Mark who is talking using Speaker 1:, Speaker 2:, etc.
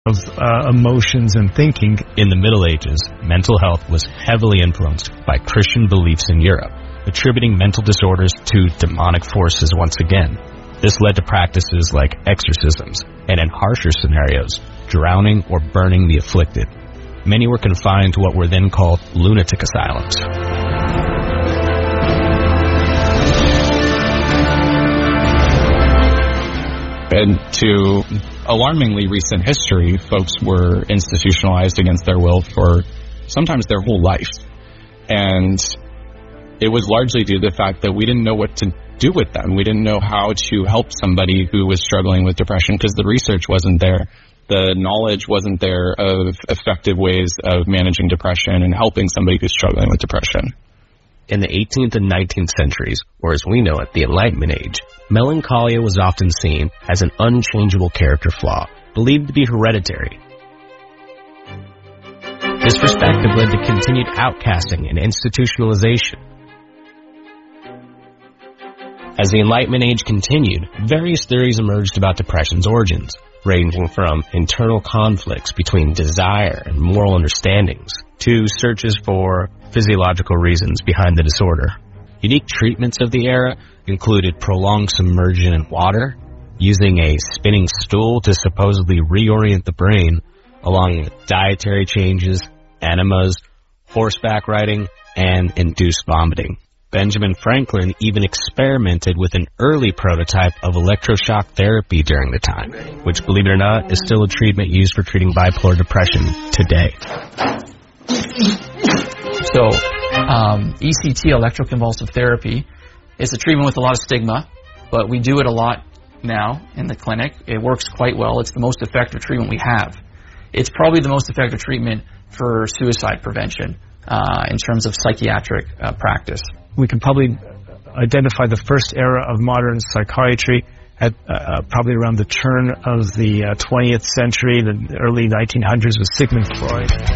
Speaker 1: of emotions and thinking.
Speaker 2: In the Middle Ages, mental health was heavily influenced by Christian beliefs in Europe, attributing mental disorders to demonic forces once again. This led to practices like exorcisms, and in harsher scenarios, drowning or burning the afflicted. Many were confined to what were then called lunatic asylums.
Speaker 3: And to alarmingly recent history, folks were institutionalized against their will for sometimes their whole life. And it was largely due to the fact that we didn't know what to do with them. We didn't know how to help somebody who was struggling with depression because the research wasn't there. The knowledge wasn't there of effective ways of managing depression and helping somebody who's struggling with depression.
Speaker 2: In the 18th and 19th centuries, or as we know it, the Enlightenment Age, melancholia was often seen as an unchangeable character flaw, believed to be hereditary. This perspective led to continued outcasting and institutionalization. As the Enlightenment Age continued, various theories emerged about depression's origins, ranging from internal conflicts between desire and moral understandings to searches for physiological reasons behind the disorder. Unique treatments of the era included prolonged submersion in water, using a spinning stool to supposedly reorient the brain, along with dietary changes, enemas, horseback riding, and induced vomiting. Benjamin Franklin even experimented with an early prototype of electroshock therapy during the time, which, believe it or not, is still a treatment used for treating bipolar depression today.
Speaker 4: So, ECT, electroconvulsive therapy, is a treatment with a lot of stigma, but we do it a lot now in the clinic. It works quite well. It's the most effective treatment we have. It's probably the most effective treatment for suicide prevention in terms of psychiatric practice.
Speaker 1: We can probably identify the first era of modern psychiatry at probably around the turn of the 20th century, the early 1900s with Sigmund Freud.